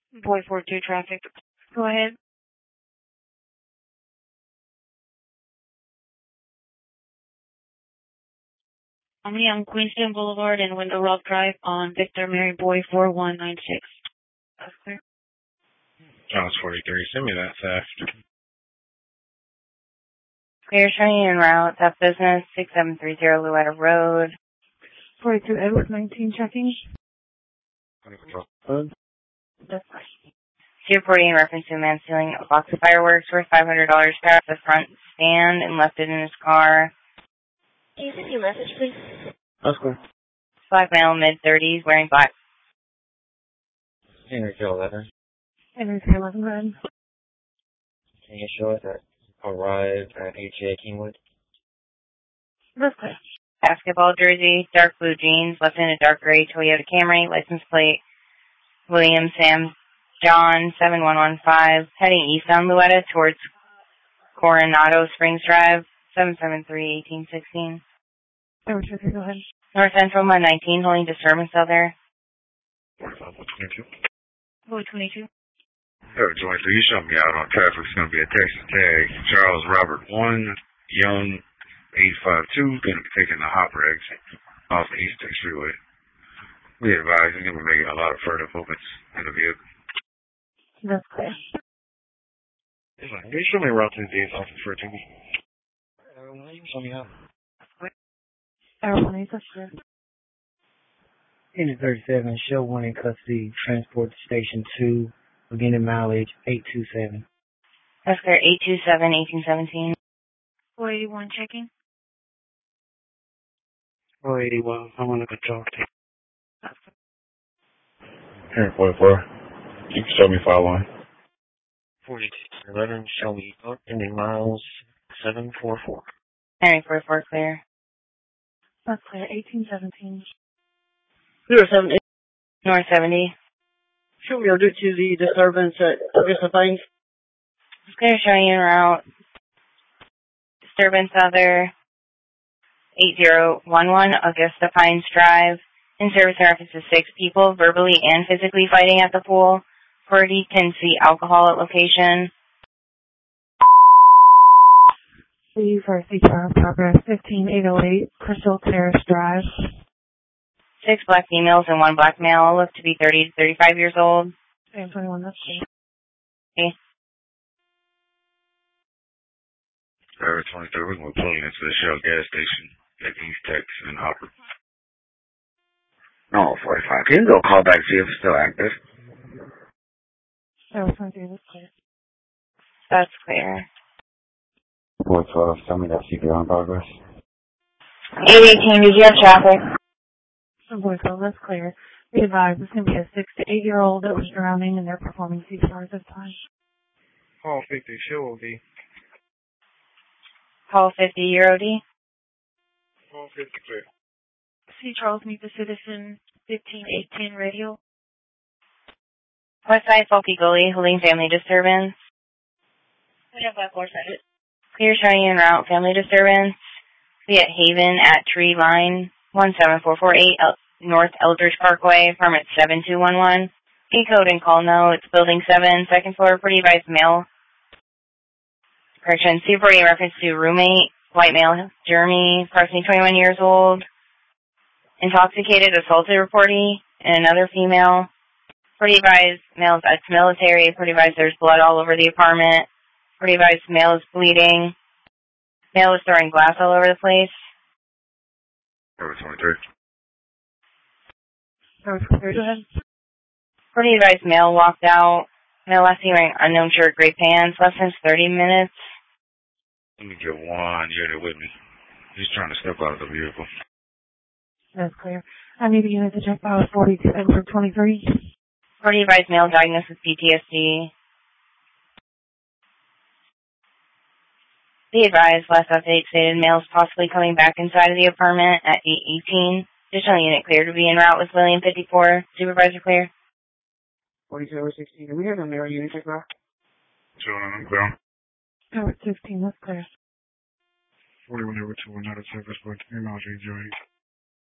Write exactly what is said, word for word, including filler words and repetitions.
Boy four two traffic. Go ahead. I'm on Queenston Boulevard and Window Rock Drive on Victor Mary Boy four one nine six. That's clear. Charles forty-three, send me that theft. Clear, showing en route, theft business, six seven three zero Louetta Road. forty-two Edward nineteen checking. Huh? That's fine. two forty in reference to a man stealing a box of fireworks worth five hundred dollars past the front stand and left it in his car. Can you send your message, please? That's cool. Black male, mid-thirties, wearing black. Henry kill that, huh? Henry three eleven, go ahead. Can you show us that arrived at H A Kingwood? That's clear. Basketball jersey, dark blue jeans, left in a dark gray Toyota Camry, license plate, William Sam John seven one one five, heading east on Louetta towards Coronado Springs Drive, seven seven three one eight one six. Edward two three, go ahead. North Central, one nineteen, holding disturbance out there. forty-five, twenty-two. Boy twenty-two. Edward twenty-two, you showed me out on traffic. It's going to be a Texas tag. Charles Robert one, Young eight five two, going to be taking the Hopper exit off the East Texas Freeway. We advise he's going to be making a lot of further movements in the vehicle. That's clear. He's like, can you show me around to the days off for to me? Uh, why you show me out? Edward one eight, that's clear. Engine thirty-seven, show one in custody, transport to station two, beginning mileage eight two seven. That's clear, eight two seven, eighteen seventeen. four eighty-one checking. four eighty-one, I'm on the control tape. That's clear. Here, forty-four. You can show me file line. forty-two eleven, show me up, ending miles seven four four. Henry forty-four, clear. That's clear, eighteen seventeen. zero seven eight. North seventy. Show me, I'll do to the disturbance at Augusta Pines. It's clear, showing en route. Disturbance other eight zero one one Augusta Pines Drive. In service in reference to six people verbally and physically fighting at the pool. Party can see alcohol at location. C for C T R progress fifteen eight oh eight Crystal Terrace Drive. Six black females and one black male, look to be thirty to thirty-five years old. And twenty-one, that's clear. Okay. Edward twenty-three, we're going to be pulling into the Shell gas station at East Texas and Hopper. No, forty-five. Can you go call back to see if it's still active? Edward twenty-three, that's clear. That's clear. four twelve, tell me that C P R in progress. eight eighteen, did you have traffic? Boy twelve, that's clear. Be advised, it's going to be a six to eight year old that was drowning and they're performing C P R at this time. Call fifty, show O D. Call fifty, Euro D. Call fifty, clear. C. Charles, meet the citizen, fifteen eighteen radio. Westside Faulty Gully, holding family disturbance. We have five four seven. Clear, showing en route, family disturbance. Be at Haven at Tree Line, one seven four four eight El- North Eldridge Parkway, permit seven two one one. E code and call no, it's building seven, second floor, pretty advised male. Correction, C forty in reference to roommate, white male, Jeremy, approximately twenty-one years old. Intoxicated, assaulted reportee, and another female. Pretty advised male's ex-military, pretty advised there's blood all over the apartment. Pretty advised male is bleeding. Male is throwing glass all over the place. Edward twenty-three. Edward twenty-three, go ahead. Pretty advised male walked out. Male last seen wearing unknown shirt, gray pants, less than thirty minutes. Let me get one unit with me. He's trying to step out of the vehicle. That's clear. I need a unit to check out forty-two Edward twenty-three. Pretty advised male diagnosed with P T S D. Be advised, last update stated male is possibly coming back inside of the apartment at eight eighteen. Additional unit clear to be en route with William fifty-four. Supervisor clear. forty-two over sixteen, do we have a mirror unit check out? Children, I'm clear. Edward sixteen, that's clear. forty-one over two one, out of service, point three miles, eight zero eight.